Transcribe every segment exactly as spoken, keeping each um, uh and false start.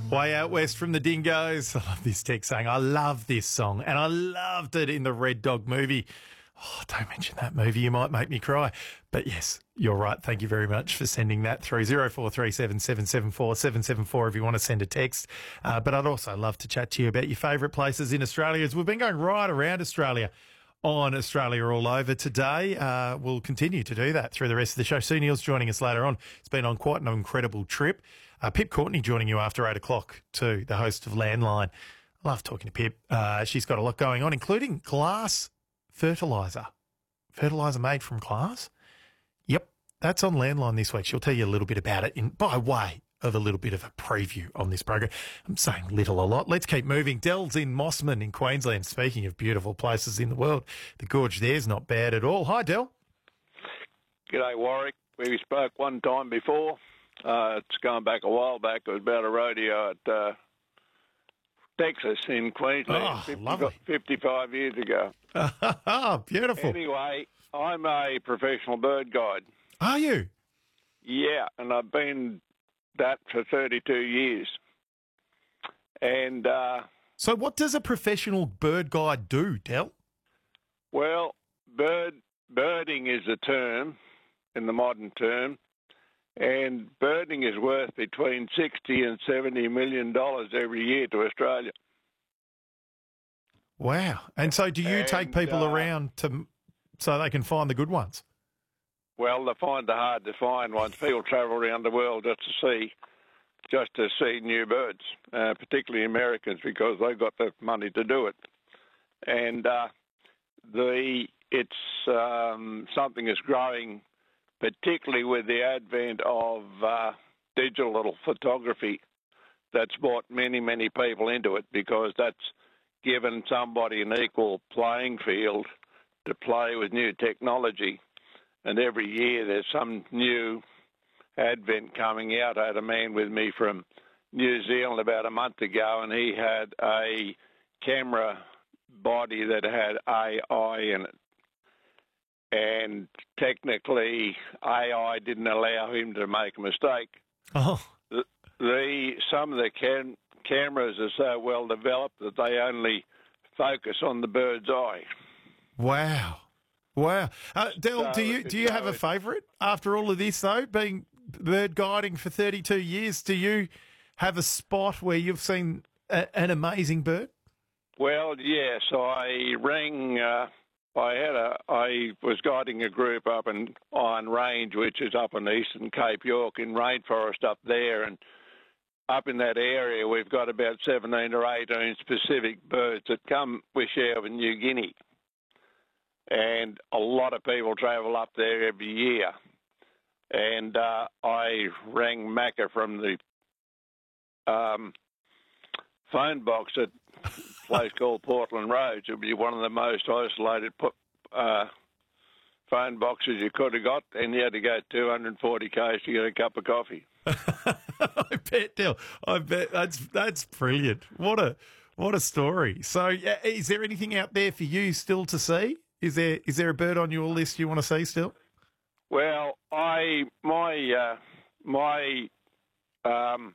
Way Out West from the Dingoes. I love this text saying, I love this song and I loved it in the Red Dog movie. Oh, don't mention that movie. You might make me cry. But yes, you're right. Thank you very much for sending that through. zero four three seven, seven seven four, seven seven four if you want to send a text. Uh, but I'd also love to chat to you about your favourite places in Australia, as we've been going right around Australia on Australia All Over today. Uh, we'll continue to do that through the rest of the show. Sue Neil's joining us later on. It's been on quite an incredible trip. Uh, Pip Courtney joining you after eight o'clock too, the host of Landline. I love talking to Pip. Uh, she's got a lot going on, including glass fertiliser. Fertiliser made from glass? Yep, that's on Landline this week. She'll tell you a little bit about it in by way of a little bit of a preview on this program. I'm saying little a lot. Let's keep moving. Del's in Mossman in Queensland. Speaking of beautiful places in the world, the gorge there's not bad at all. Hi, Del. G'day, Warwick. We spoke one time before. Uh, it's going back a while back. It was about a rodeo at uh, Texas in Queensland, Oh, fifty, lovely. fifty-five years ago. Oh, beautiful. Anyway, I'm a professional bird guide. Are you? Yeah, and I've been that for thirty-two years. And, uh, So what does a professional bird guide do, Del? well, bird birding is a term, in the modern term, and birding is worth between sixty and seventy million dollars every year to Australia. Wow. And so do you And, take people uh, around to so they can find the good ones? Well, they find the hard to find ones. People travel around the world just to see, just to see new birds, uh, particularly Americans, because they've got the money to do it. And uh, the it's um, something that's growing, particularly with the advent of uh, digital photography. That's brought many, many people into it, because that's given somebody an equal playing field to play with new technology. And every year there's some new advent coming out. I had a man with me from New Zealand about a month ago, and he had a camera body that had A I in it. And technically, A I didn't allow him to make a mistake. Oh, The, the some of the cam, cameras are so well developed that they only focus on the bird's eye. wow. Wow. Uh, Del, So do you do you so have a it- favourite after all of this, though, being bird guiding for thirty-two years? Do you have a spot where you've seen a, an amazing bird? Well, yes, I rang. Uh, I had a. I was guiding a group up in Iron Range, which is up in Eastern Cape York in rainforest up there, and up in that area we've got about seventeen or eighteen specific birds that come we share with New Guinea, and a lot of people travel up there every year. And uh, I rang Macca from the um, phone box at a place called Portland Road. It would be one of the most isolated uh, phone boxes you could have got, and you had to go two hundred forty k's to get a cup of coffee. I bet, Del. I bet that's that's brilliant. What a what a story. So, yeah, is there anything out there for you still to see? Is there is there a bird on your list you want to see still? Well, I my uh, my um,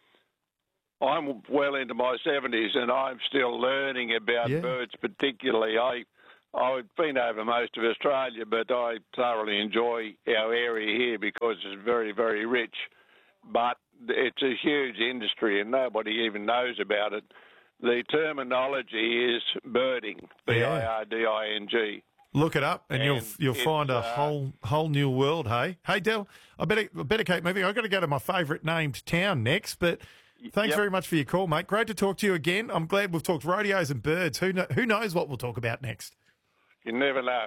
I'm well into my seventies, and I'm still learning about Yeah. birds. Particularly, I I've been over most of Australia, but I thoroughly enjoy our area here because it's very very rich. But it's a huge industry, and nobody even knows about it. The terminology is birding, B I R D I N G. Look it up, and, And you'll you'll it's, find a uh, whole whole new world. Hey, hey, Del, I better I better keep moving. I've got to go to my favourite named town next. But thanks Yep. very much for your call, mate. Great to talk to you again. I'm glad we've talked rodeos and birds. Who kno- who knows what we'll talk about next? You never know.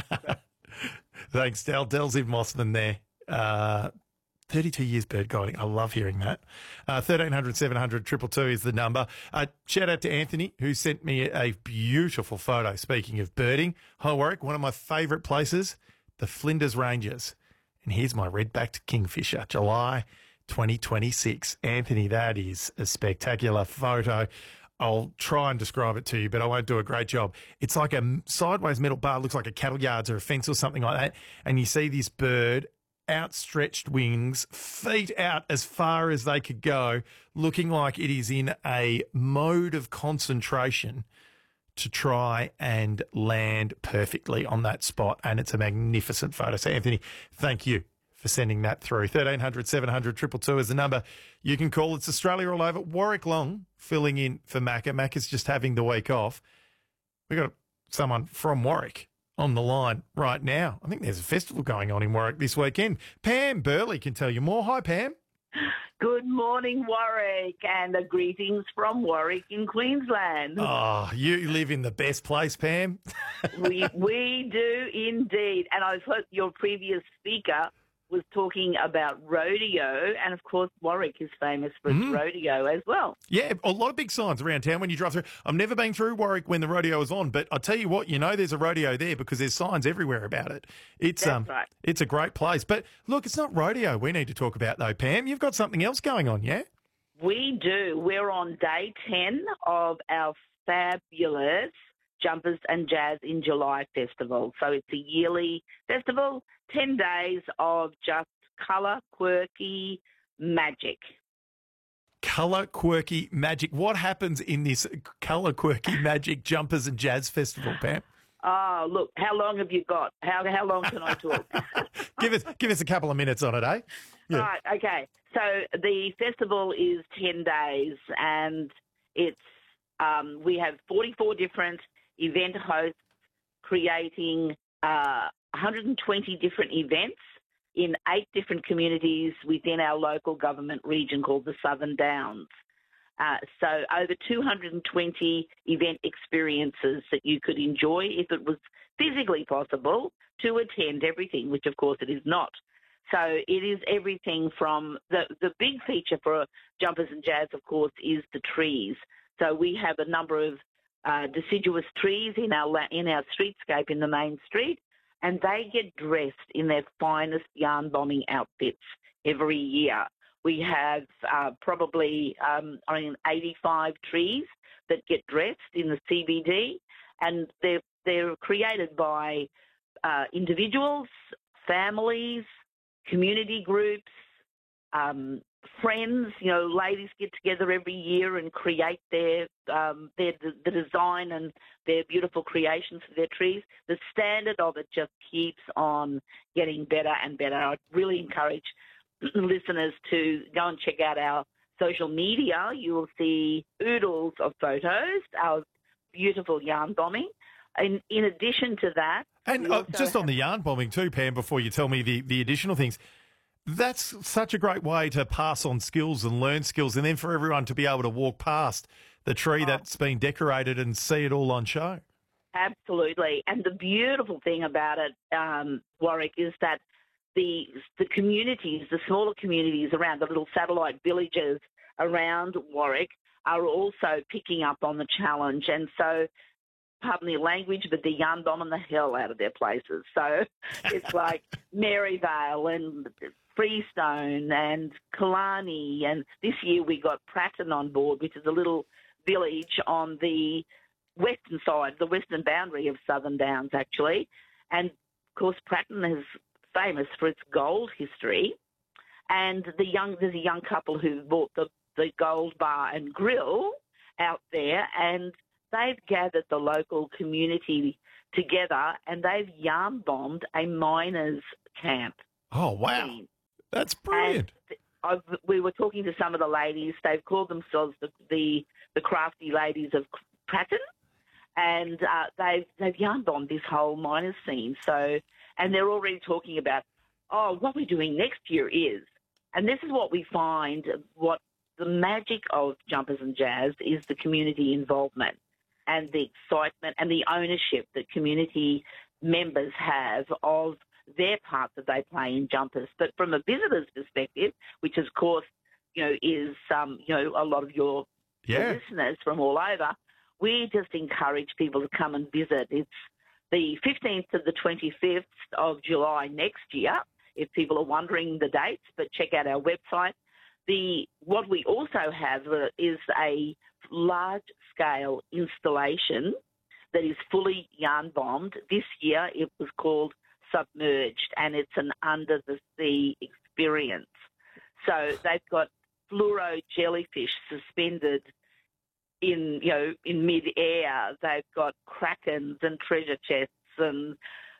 Thanks, Del. Del's in Mossman there. Uh, thirty-two years bird guiding. I love hearing that. Uh, thirteen hundred, seven hundred, two two two is the number. Uh, shout out to Anthony, who sent me a beautiful photo. Speaking of birding, hi, Warwick, one of my favourite places, the Flinders Ranges. And here's my red-backed kingfisher, July twenty twenty-six. Anthony, that is a spectacular photo. I'll try and describe it to you, but I won't do a great job. It's like a sideways metal bar, looks like a cattle yards or a fence or something like that. And you see this bird outstretched wings, feet out as far as they could go, looking like it is in a mode of concentration to try and land perfectly on that spot. And it's a magnificent photo. So, Anthony, thank you for sending that through. thirteen hundred, seven hundred, two two two is the number you can call. It's Australia all over. Warwick Long filling in for Macca. Macca's just having the week off. We've got someone from Warwick on the line right now. I think there's a festival going on in Warwick this weekend. Pam Burley can tell you more. Hi, Pam. Good morning, Warwick, and uh, greetings from Warwick in Queensland. Oh, you live in the best place, Pam. we we do indeed. And I thought your previous speaker was talking about rodeo, and of course Warwick is famous for its Mm. rodeo as well. Yeah, a lot of big signs around town when you drive through. I've never been through Warwick when the rodeo is on, but I'll tell you what, you know there's a rodeo there because there's signs everywhere about it. It's That's um, right. It's a great place. But look, it's not rodeo we need to talk about though, Pam. You've got something else going on, yeah? We do. We're on day ten of our fabulous Jumpers and Jazz in July festival. So it's a yearly festival, ten days of just colour, quirky magic. Colour, quirky magic. What happens in this colour, quirky magic Jumpers and Jazz festival, Pam? Oh, look, how long have you got? How how long can I talk? give us give us a couple of minutes on it, eh? Yeah. Right, okay. So the festival is ten days, and it's um, we have forty-four different event hosts creating uh, one hundred twenty different events in eight different communities within our local government region called the Southern Downs. Uh, so over two hundred twenty event experiences that you could enjoy if it was physically possible to attend everything, which of course it is not. So it is everything from the, the big feature for Jumpers and Jazz, of course, is the trees. So we have a number of uh, deciduous trees in our la- in our streetscape in the main street, and they get dressed in their finest yarn bombing outfits every year. We have uh, probably um, I mean, eighty-five trees that get dressed in the C B D, and they're, they're created by uh, individuals, families, community groups, um, friends. You know, ladies get together every year and create their, um, their the design and their beautiful creations for their trees. The standard of it just keeps on getting better and better. I'd really encourage listeners to go and check out our social media. You will see oodles of photos, our beautiful yarn bombing. In, in addition to that... And uh, just have... on the yarn bombing too, Pam, before you tell me the, the additional things, that's such a great way to pass on skills and learn skills, and then for everyone to be able to walk past the tree oh. that's been decorated and see it all on show. Absolutely. And the beautiful thing about it, um, Warwick, is that the the communities, the smaller communities around the little satellite villages around Warwick are also picking up on the challenge. And so, pardon the language, but they're yarn bombing the hell out of their places. So it's like Maryvale and Freestone and Killarney. And this year we got Pratton on board, which is a little village on the western side, the western boundary of Southern Downs, actually. And, of course, Pratton is famous for its gold history, and the young there's a young couple who bought the, the gold bar and grill out there, and they've gathered the local community together and they've yarn bombed a miners' camp. Oh, wow. Scene. That's brilliant. I've, we were talking to some of the ladies. They've called themselves the the, the crafty ladies of Pratton, and uh, they've, they've yarn bombed this whole miners' scene. So... And they're already talking about, oh, what we're doing next year is, and this is what we find, what the magic of Jumpers and Jazz is the community involvement and the excitement and the ownership that community members have of their part that they play in Jumpers. But from a visitor's perspective, which of course, you know, is, um, you know, a lot of your, yeah. your listeners from all over, we just encourage people to come and visit. It's the fifteenth to the twenty-fifth of July next year, if people are wondering the dates, but check out our website. The what we also have is a large-scale installation that is fully yarn bombed. This year it was called submerged, and it's an under-the-sea experience. So they've got fluoro jellyfish suspended in, you know, in mid-air. They've got krakens and treasure chests and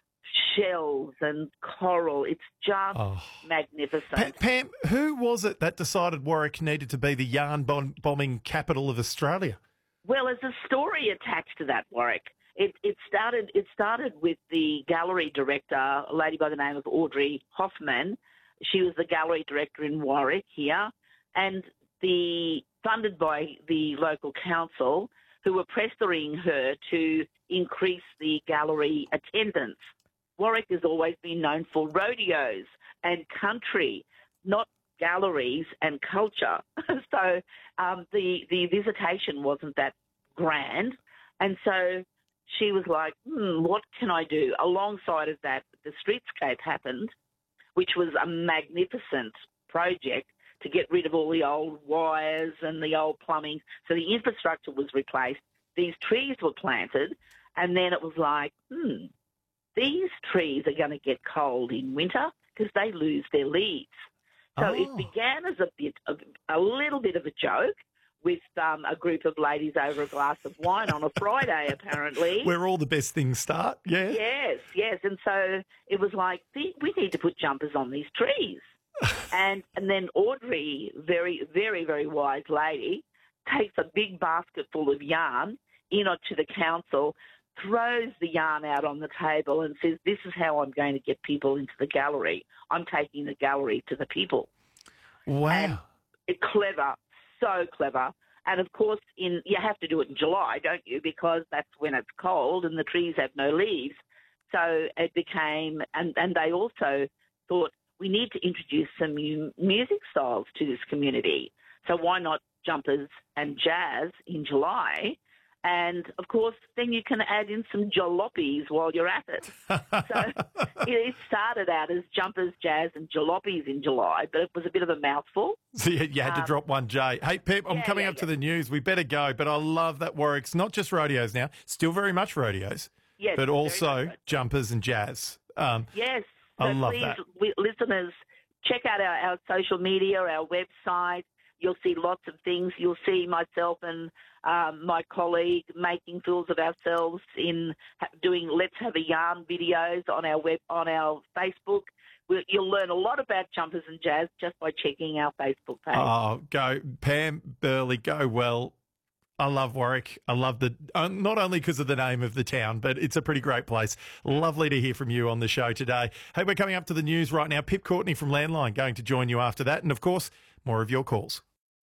shells and coral. It's just Oh. magnificent. Pa- Pam, who was it that decided Warwick needed to be the yarn bom- bombing capital of Australia? Well, there's a story attached to that, Warwick. It, it started. It started with the gallery director, a lady by the name of Audrey Hoffman. She was the gallery director in Warwick here, and the funded by the local council, who were pressuring her to increase the gallery attendance. Warwick has always been known for rodeos and country, not galleries and culture. so um, the the visitation wasn't that grand, and so she was like, hmm, what can I do? Alongside of that, the streetscape happened, which was a magnificent project to get rid of all the old wires and the old plumbing. So the infrastructure was replaced. These trees were planted, and then it was like, hmm, these trees are going to get cold in winter because they lose their leaves. So Oh. it began as a bit of a little bit of a joke with um, a group of ladies over a glass of wine on a Friday, apparently. Where all the best things start, yeah? Yes, yes. And so it was like, we need to put jumpers on these trees. and and then Audrey, very, very, very wise lady, takes a big basket full of yarn in to the council, throws the yarn out on the table and says, this is how I'm going to get people into the gallery. I'm taking the gallery to the people. Wow. And it, clever, so clever. And, of course, in you have to do it in July, don't you, because that's when it's cold and the trees have no leaves. So it became, and, and they also thought, we need to introduce some new music styles to this community. So why not jumpers and jazz in July? And, of course, then you can add in some jalopies while you're at it. So it started out as jumpers, jazz and jalopies in July, but it was a bit of a mouthful. So you, you had to Um, drop one J. Hey, Pip, I'm yeah, coming yeah, up to yeah. the news. We better go, but I love that Warwick's not just rodeos now, still very much rodeos, Yes, but very also much. jumpers and jazz. Um, Yes. I So love please, that. we, listeners, check out our, our social media, our website. You'll see lots of things. You'll see myself and um, my colleague making fools of ourselves in ha- doing Let's Have a Yarn videos on our web on our Facebook. We'll, you'll learn a lot about jumpers and jazz just by checking our Facebook page. Oh, go, Pam Burley, go well. I love Warwick. I love the, uh, not only because of the name of the town, but it's a pretty great place. Lovely to hear from you on the show today. Hey, we're coming up to the news right now. Pip Courtney from Landline going to join you after that. And, of course, more of your calls.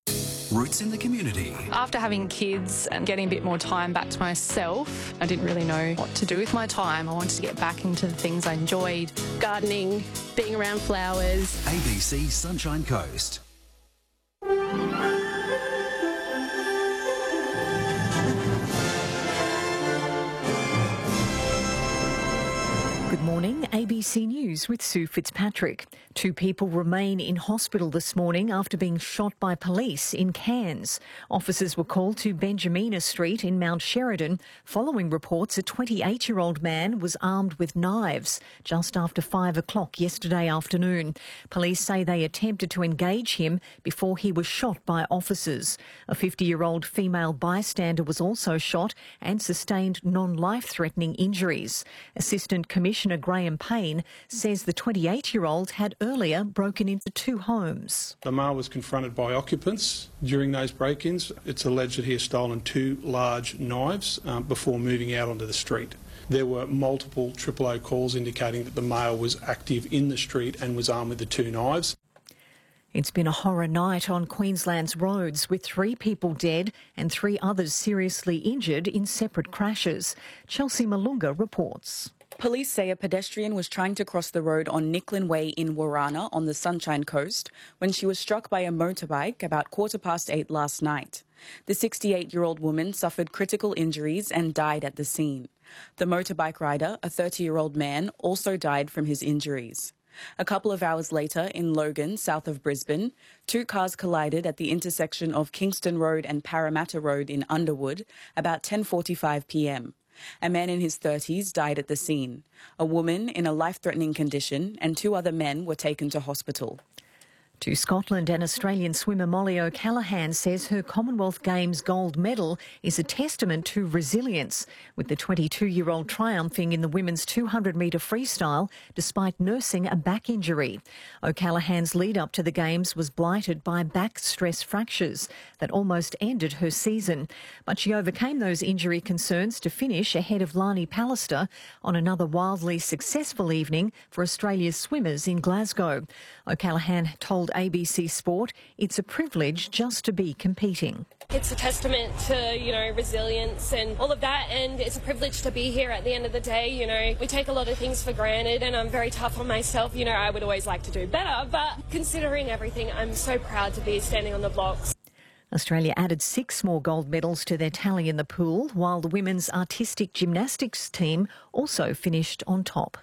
Roots in the community. After having kids and getting a bit more time back to myself, I didn't really know what to do with my time. I wanted to get back into the things I enjoyed. Gardening, being around flowers. A B C Sunshine Coast. Good morning, A B C News with Sue Fitzpatrick. Two people remain in hospital this morning after being shot by police in Cairns. Officers were called to Benjamina Street in Mount Sheridan following reports a twenty-eight-year-old man was armed with knives just after five o'clock yesterday afternoon. Police say they attempted to engage him before he was shot by officers. A fifty-year-old female bystander was also shot and sustained non-life-threatening injuries. Assistant Commissioner Graham Payne says the twenty-eight-year-old had earlier broken into two homes. The male was confronted by occupants during those break-ins. It's alleged that he has stolen two large knives um, before moving out onto the street. There were multiple triple O calls indicating that the male was active in the street and was armed with the two knives. It's been a horror night on Queensland's roads with three people dead and three others seriously injured in separate crashes. Chelsea Malunga reports. Police say a pedestrian was trying to cross the road on Nicklin Way in Warana on the Sunshine Coast when she was struck by a motorbike about quarter past eight last night. The sixty-eight-year-old woman suffered critical injuries and died at the scene. The motorbike rider, a thirty-year-old man, also died from his injuries. A couple of hours later, in Logan, south of Brisbane, two cars collided at the intersection of Kingston Road and Parramatta Road in Underwood about ten forty-five p m. A man in his thirties died at the scene. A woman in a life-threatening condition and two other men were taken to hospital. To Scotland, and Australian swimmer Molly O'Callaghan says her Commonwealth Games gold medal is a testament to resilience, with the twenty-two-year-old triumphing in the women's two hundred metre freestyle despite nursing a back injury. O'Callaghan's lead-up to the Games was blighted by back stress fractures that almost ended her season, but she overcame those injury concerns to finish ahead of Lani Pallister on another wildly successful evening for Australia's swimmers in Glasgow. O'Callaghan told A B C Sport it's a privilege just to be competing. It's a testament to, you know, resilience and all of that, and it's a privilege to be here at the end of the day. You know, we take a lot of things for granted, and I'm very tough on myself. You know, I would always like to do better, but considering everything, I'm so proud to be standing on the blocks. Australia added six more gold medals to their tally in the pool, while the women's artistic gymnastics team also finished on top.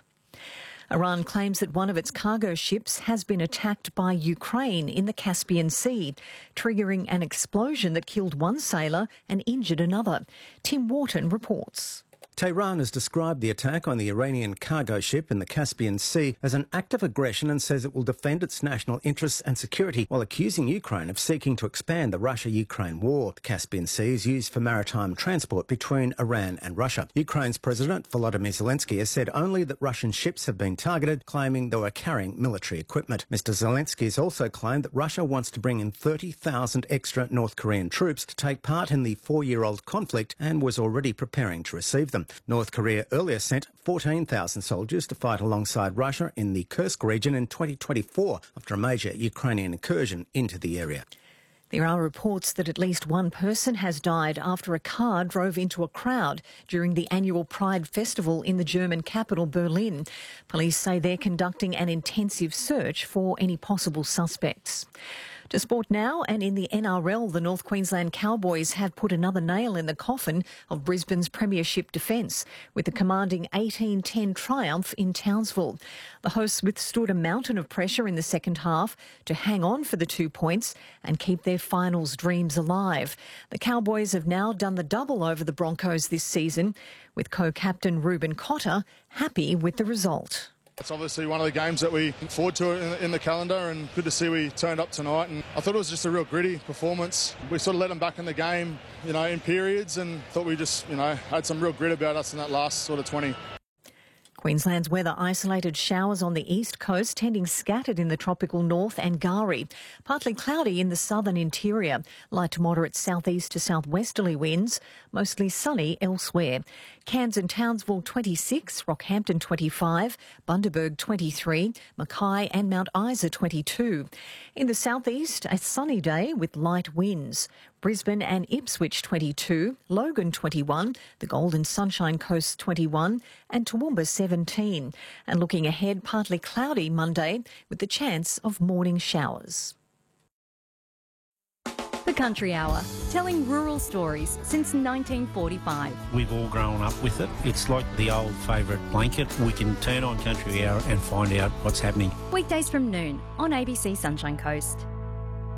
Iran claims that one of its cargo ships has been attacked by Ukraine in the Caspian Sea, triggering an explosion that killed one sailor and injured another. Tim Wharton reports. Tehran has described the attack on the Iranian cargo ship in the Caspian Sea as an act of aggression and says it will defend its national interests and security, while accusing Ukraine of seeking to expand the Russia-Ukraine war. The Caspian Sea is used for maritime transport between Iran and Russia. Ukraine's President Volodymyr Zelensky has said only that Russian ships have been targeted, claiming they were carrying military equipment. Mister Zelensky has also claimed that Russia wants to bring in thirty thousand extra North Korean troops to take part in the four-year-old conflict and was already preparing to receive them. North Korea earlier sent fourteen thousand soldiers to fight alongside Russia in the Kursk region in twenty twenty-four after a major Ukrainian incursion into the area. There are reports that at least one person has died after a car drove into a crowd during the annual Pride Festival in the German capital, Berlin. Police say they're conducting an intensive search for any possible suspects. To sport now, and in the N R L, the North Queensland Cowboys have put another nail in the coffin of Brisbane's premiership defence with a commanding eighteen ten triumph in Townsville. The hosts withstood a mountain of pressure in the second half to hang on for the two points and keep their finals dreams alive. The Cowboys have now done the double over the Broncos this season, with co-captain Ruben Cotter happy with the result. It's obviously one of the games that we look forward to in the, in the calendar, and good to see we turned up tonight. And I thought it was just a real gritty performance. We sort of let them back in the game, you know, in periods, and thought we just, you know, had some real grit about us in that last sort of twenty. Queensland's weather: isolated showers on the east coast, tending scattered in the tropical north and Gari. Partly cloudy in the southern interior. Light to moderate southeast to southwesterly winds. Mostly sunny elsewhere. Cairns and Townsville twenty-six, Rockhampton twenty-five, Bundaberg twenty-three, Mackay and Mount Isa twenty-two. In the southeast, a sunny day with light winds. Brisbane and Ipswich twenty-two, Logan twenty-one, the Golden Sunshine Coast twenty-one and Toowoomba seventeen. And looking ahead, partly cloudy Monday with the chance of morning showers. The Country Hour, telling rural stories since nineteen forty-five. We've all grown up with it. It's like the old favourite blanket. We can turn on Country Hour and find out what's happening. Weekdays from noon on A B C Sunshine Coast.